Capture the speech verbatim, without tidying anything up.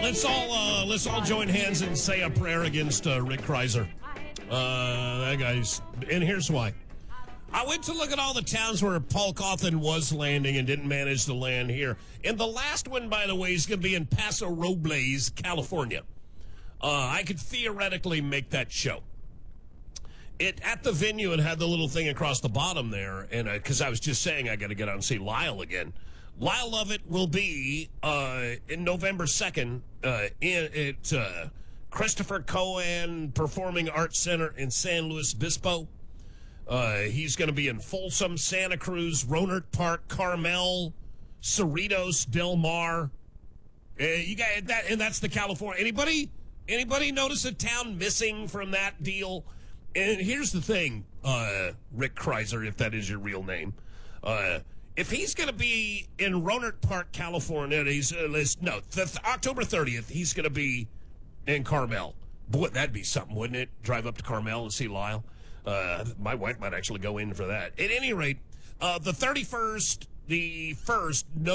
let's all uh, let's all join hands and say a prayer against uh, Rick Kreiser. Uh, that guy's, and here's why. I went to look at all the towns where Paul Cawthon was landing and didn't manage to land here. And the last one, by the way, is going to be in Paso Robles, California. Uh, I could theoretically make that show. It at the venue, it had the little thing across the bottom there, and because I, I was just saying I got to get out and see Lyle again. Lyle Lovett will be uh, in November second uh, in at uh, Christopher Cohen Performing Arts Center in San Luis Obispo. Uh, he's going to be in Folsom, Santa Cruz, Rohnert Park, Carmel, Cerritos, Del Mar. Uh, you got that, and that's the California. Anybody? Anybody notice a town missing from that deal? And here's the thing, uh, Rick Kreiser, if that is your real name. Uh, if he's going to be in Rohnert Park, California, he's, uh, let's, no, th- October thirtieth, he's going to be in Carmel. Boy, that'd be something, wouldn't it? Drive up to Carmel and see Lyle. Uh, my wife might actually go in for that. At any rate, uh, the thirty-first, the first, no.